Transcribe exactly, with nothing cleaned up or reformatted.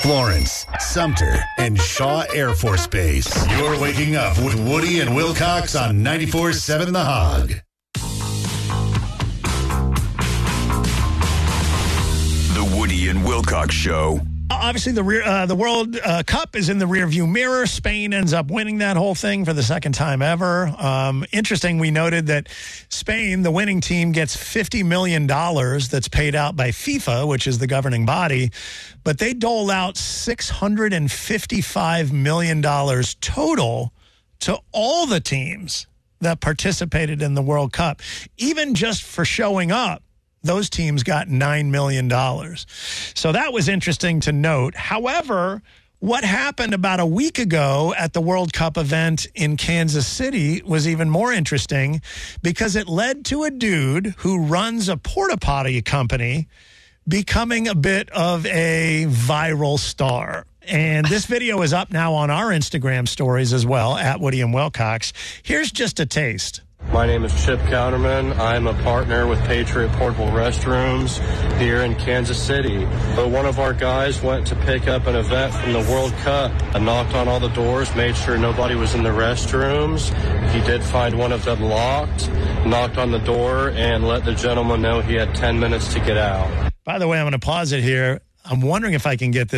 Florence, Sumter, and Shaw Air Force Base. You're waking up with Woody and Wilcox on ninety-four point seven The Hog. The Woody and Wilcox Show. Obviously, the rear, uh, the World uh, Cup is in the rearview mirror. Spain ends up winning that whole thing for the second time ever. Um, interesting, we noted that Spain, the winning team, gets fifty million dollars that's paid out by FIFA, which is the governing body, but they dole out six hundred fifty-five million dollars total to all the teams that participated in the World Cup, even just for showing up. Those teams got nine million dollars. So that was interesting to note. However, what happened about a week ago at the World Cup event in Kansas City was even more interesting because it led to a dude who runs a porta potty company becoming a bit of a viral star. And this video is up now on our Instagram stories as well, at Woody and Wilcox. Here's just a taste. My name is Chip Counterman. I'm a partner with Patriot Portable Restrooms here in Kansas City. But one of our guys went to pick up an event from the World Cup. I knocked on all the doors, made sure nobody was in the restrooms. He did find one of them locked, knocked on the door, and let the gentleman know he had ten minutes to get out. By the way, I'm going to pause it here. I'm wondering if I can get this